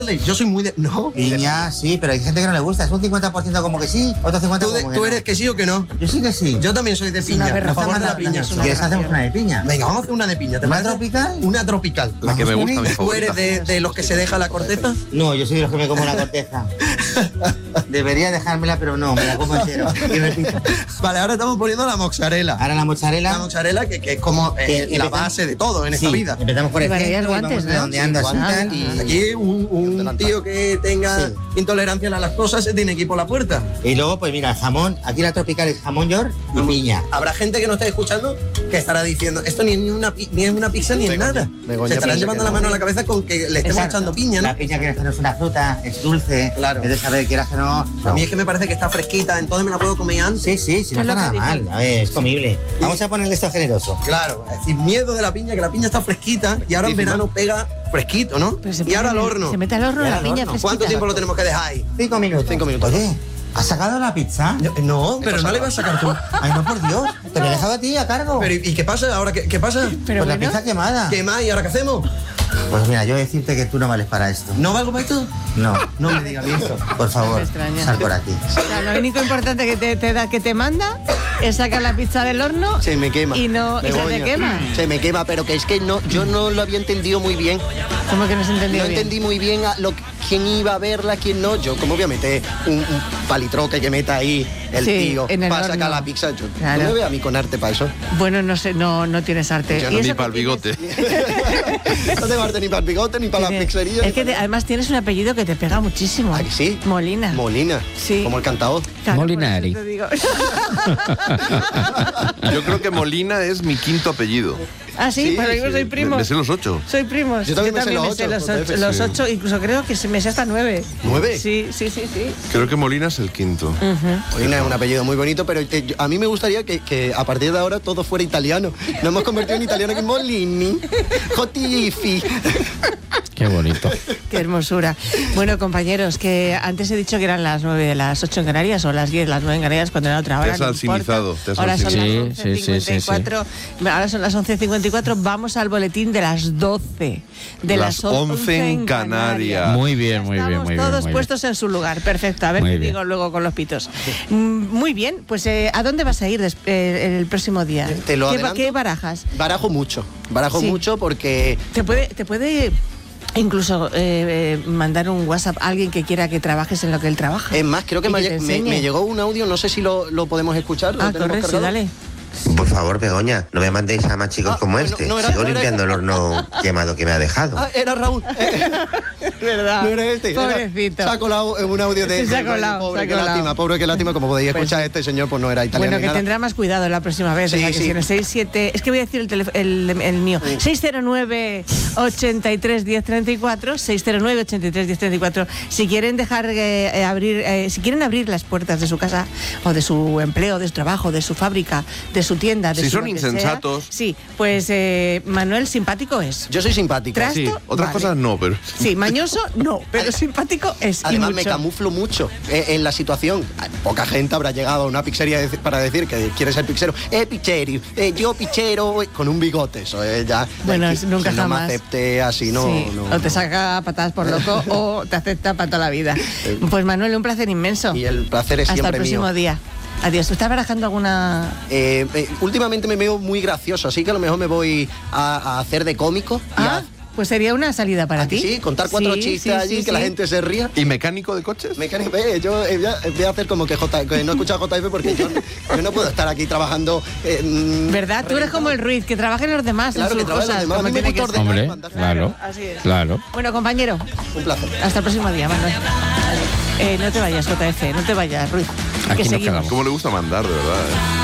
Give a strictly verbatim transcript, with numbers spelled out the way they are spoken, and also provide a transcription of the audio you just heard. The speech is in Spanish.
Yo soy muy de... No. Piña, sí, pero hay gente que no le gusta. Es un cincuenta por ciento como que sí, otro cincuenta por ciento ¿Tú, de, como que ¿Tú no. eres que sí o que no? Yo sí que sí. Yo también soy de piña. A favor de la piña. Si quieres hacemos una de piña. Venga, vamos a hacer una de piña. ¿Te ¿Una parece? tropical? Una tropical. La que me gusta, mi ¿Tú favorita. eres de, de los que se deja la corteza? No, yo soy de los que me como la corteza. Debería dejármela, pero no, me la como entero. Y repito. Vale, ahora estamos poniendo la mozzarella. Ahora la mozzarella. La mozzarella que, que es como eh, Que la empezamos- base de todo en esta Sí, vida. empezamos por el Vale, ya centro y guantes, vamos ¿no? redondeando Sí, así guantes. tal, y, Aquí un, un tío que tenga intolerancia a la lactosa se tiene que ir por la puerta. y luego, pues mira, jamón. Aquí la tropical es jamón york y piña. Habrá gente que no esté escuchando que estará diciendo, esto ni, ni, una, pi- ni es una pizza ni es nada. Begoña Se estarán piensa llevando que la no. mano a la cabeza con que le estemos Exacto. echando piña, ¿no? La piña que no es una fruta, es dulce. Claro. Es de saber, quieras que no. A mí es que me parece que está fresquita, entonces me la puedo comer antes. Sí, sí, si no Es lo está nada que mal. dicen. A ver, es comible. Vamos a ponerle esto generoso. Claro, es decir, miedo de la piña, que la piña está fresquita y ahora en verano pega fresquito, ¿no? Pero se y ahora al pone- horno. Se mete al horno Y la ahora al piña horno. fresquita. ¿Cuánto tiempo lo tenemos que dejar ahí? Cinco minutos. Cinco minutos. Oye, ¿has sacado la pizza? Yo- No, pero no le vas a sacar tú. Ay, no, por Dios. Te lo he dejado a ti a cargo. Pero, ¿y qué pasa ahora? ¿Qué, qué pasa? Pero pues la bueno, pizza quemada. ¿Qué más? ¿Y ahora qué hacemos? Pues mira, yo voy a decirte que tú no vales para esto. ¿No valgo para esto? No. No me digas eso. Por favor, Me extraña. sal por aquí. o sea, lo único importante que te, te da, que te manda es sacar la pizza del horno Se me quema. y no y se te Begoña. quema. Se me quema, pero que es que no, yo no lo había entendido muy bien. ¿Cómo que no se entendió No bien? entendí muy bien a lo, quién iba a verla, quién no. Yo, ¿cómo voy a meter un, un palitroque que meta ahí el Sí, tío en el para horno. sacar la pizza? Yo, Claro. ¿tú me ves a mí con arte para eso? Bueno, no sé, no, no tienes arte. Yo ¿Y no, eso Ni que para el bigote. No tengo arte ni para el bigote, ni para la tienes? pizzería. Es que te- además tienes un apellido que te pega muchísimo. ¿Ah, que sí? Molina. Molina. Sí. Como el cantador. Claro, por Molinari. eso te digo. Yo creo que Molina es mi quinto apellido. ah, sí, Sí, pero yo sí. soy primo. Me, me sé los ocho. Soy primos. Yo también me sé los ocho, los con ocho, F, los sí. ocho, incluso creo que se me sé hasta nueve. ¿Nueve? Sí, sí, sí, sí. Creo que Molina es el quinto. Molina es un apellido muy bonito, pero eh, yo- a mí me gustaría que, que a partir de ahora todo fuera italiano. Nos hemos convertido en italiano que Molini, Jotifi. Qué bonito. Qué hermosura. Bueno, compañeros, que antes he dicho que eran las nueve de las ocho en Canarias o las diez, las nueve en Canarias cuando era otra hora. Te has no alcinizado, importa. te has Ahora son alcinizado. las Sí, once sí, sí, cincuenta y cuatro. Ahora son las once cincuenta y cuatro. Vamos al boletín de las doce. De Las las, once en Canarias. Muy bien, muy bien, Estamos muy bien. todos muy bien. puestos en su lugar. Perfecto. A ver Muy qué bien. digo luego con los pitos. Mm, Muy bien. Pues, eh, ¿a dónde vas a ir des- eh, el próximo día? Te lo ¿Qué, adelanto. ¿Qué barajas? Barajo mucho, barajo Sí. mucho porque ¿Te puede, te puede incluso eh, eh, mandar un WhatsApp a alguien que quiera que trabajes en lo que él trabaja? es más, creo que, Y me, te me- enseñe. me llegó un audio, no sé si lo, lo podemos escuchar. ¿Lo Ah, tenemos correcto, cargado? dale. Por favor, Begoña, no me mandéis a más chicos Ah, como bueno, este. no era- Sigo no era- limpiando el horno quemado que me ha dejado. Ah, era Raúl. ¿Verdad? No era este. era- Pobrecito. Se ha colado en un audio de Sí, se ha colado, Pobre, se ha qué colado. lástima, pobre, qué lástima. Como podéis Pues escuchar, sí. este señor pues no era italiano. Bueno, ni que nada. tendrá más cuidado la próxima vez. Sí, ¿verdad? Que sí. si en el seis siete es que voy a decir el, teléfono- el, el mío. seis cero nueve, ochenta y tres, diez treinta y cuatro. seis cero nueve, ochenta y tres, diez treinta y cuatro. Si quieren dejar eh, eh, abrir, eh, si quieren abrir las puertas de su casa o de su empleo, de su trabajo, de su fábrica, de su tienda, de Si su son lo que sea, insensatos. sí, pues eh, Manuel simpático es. Yo soy simpático. Tras- Sí, Esto, otras vale. cosas no, pero... Sí, mañoso no, pero simpático es. y Además me mucho. camuflo mucho eh, en la situación. Poca gente habrá llegado a una pizzería de- para decir que quiere ser pizzero. Eh, pichero, eh, yo pichero, eh, con un bigote. Eso es ya. Bueno, que- es- nunca que no jamás. me acepte así, no. Sí, no, o te no. saca patadas por loco o te acepta para toda la vida. Pues Manuel, un placer inmenso. Y el placer es Hasta el siempre próximo mío. día. Adiós. ¿Tú estás barajando alguna...? Eh, eh, últimamente me veo muy gracioso, así que a lo mejor me voy a, a hacer de cómico. y Ah, a- pues sería una salida para ¿a que ti. sí, contar cuatro Sí, chistes sí, allí, sí, que la sí. gente se ría. ¿Y mecánico de coches? Mecánico, eh, yo eh, voy, a, voy a hacer como que, J, que no he escuchado J F porque yo, yo no puedo estar aquí trabajando. eh, mm, ¿Verdad? Tú eres como el Ruiz, que trabajen los demás Claro, en que sus trabajen los cosas. demás. como A mí me tiene que gusta ser. ordenar. Hombre, claro, Así es. claro. Bueno, compañero, Un placer. hasta el próximo día, Manuel. Eh, no te vayas, J F, no te vayas, Ruiz. Aquí que nos seguimos. quedamos. ¿Cómo le gusta mandar, de verdad? eh?